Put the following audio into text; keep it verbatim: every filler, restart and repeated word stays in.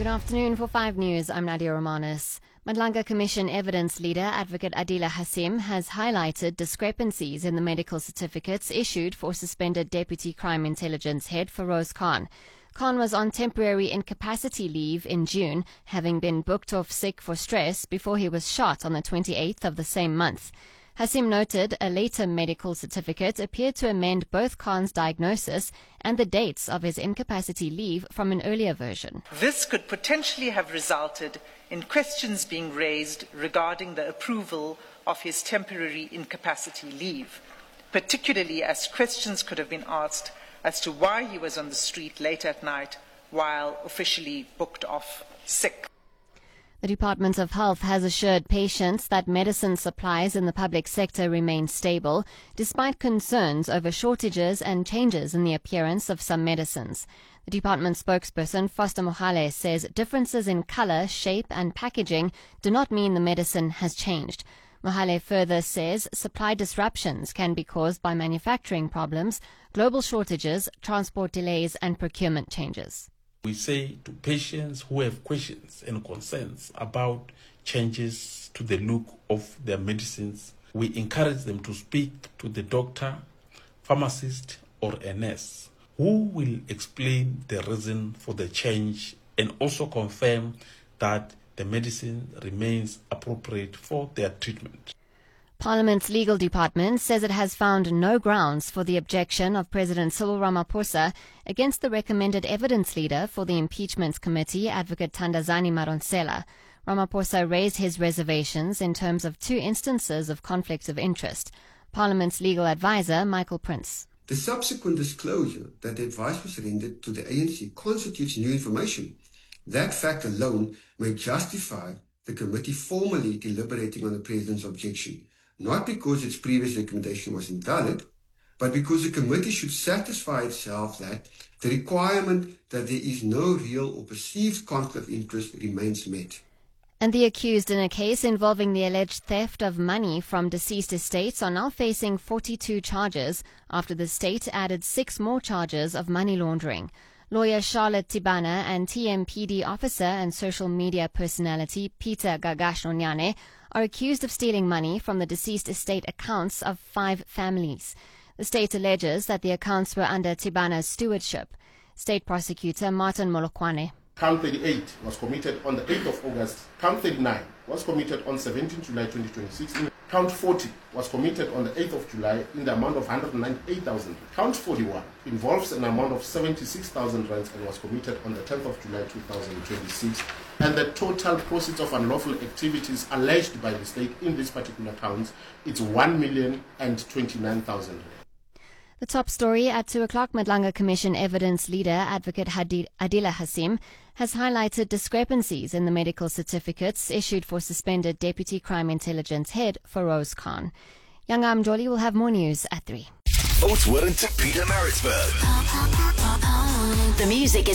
Good afternoon. For five News, I'm Nadia Romanis. Madlanga Commission evidence leader, Advocate Adila Hasim, has highlighted discrepancies in the medical certificates issued for suspended Deputy Crime Intelligence Head Feroz Khan. Khan was on temporary incapacity leave in June, having been booked off sick for stress before he was shot on the twenty-eighth of the same month. Hasim noted a later medical certificate appeared to amend both Khan's diagnosis and the dates of his incapacity leave from an earlier version. This could potentially have resulted in questions being raised regarding the approval of his temporary incapacity leave, particularly as questions could have been asked as to why he was on the street late at night while officially booked off sick. The Department of Health has assured patients that medicine supplies in the public sector remain stable, despite concerns over shortages and changes in the appearance of some medicines. The department spokesperson, Foster Mohale, says differences in color, shape and packaging do not mean the medicine has changed. Mohale further says supply disruptions can be caused by manufacturing problems, global shortages, transport delays and procurement changes. We say to patients who have questions and concerns about changes to the look of their medicines, we encourage them to speak to the doctor, pharmacist or a nurse who will explain the reason for the change and also confirm that the medicine remains appropriate for their treatment. Parliament's legal department says it has found no grounds for the objection of President Cyril Ramaphosa against the recommended evidence leader for the impeachment committee, Advocate Thandazani Madonsela. Ramaphosa raised his reservations in terms of two instances of conflicts of interest. Parliament's legal advisor, Michael Prince. The subsequent disclosure that the advice was rendered to the A N C constitutes new information. That fact alone may justify the committee formally deliberating on the President's objection, not because its previous recommendation was invalid, but because the committee should satisfy itself that the requirement that there is no real or perceived conflict of interest remains met. And the accused in a case involving the alleged theft of money from deceased estates are now facing forty-two charges after the state added six more charges of money laundering. Lawyer Charlotte Tibana and T M P D officer and social media personality Peter Gagashonyane are accused of stealing money from the deceased estate accounts of five families. The state alleges that the accounts were under Tibana's stewardship. State prosecutor Martin Molokwane. Count thirty-eight was committed on the eighth of August. Count thirty-nine was committed on seventeenth of July twenty twenty-six. Count forty was committed on the eighth of July in the amount of one hundred ninety-eight thousand. Count forty-one involves an amount of seventy-six thousand rands and was committed on the tenth of July two thousand twenty-six. And the total proceeds of unlawful activities alleged by the state in these particular counts, it's one million twenty-nine thousand. The top story at two o'clock, Madlanga Commission evidence leader, Advocate Adila Hasim, has highlighted discrepancies in the medical certificates issued for suspended Deputy Crime Intelligence Head Feroz Khan. Young Amjoli will have more news at three. Oates Warrington, Peter Maritzburg. The music is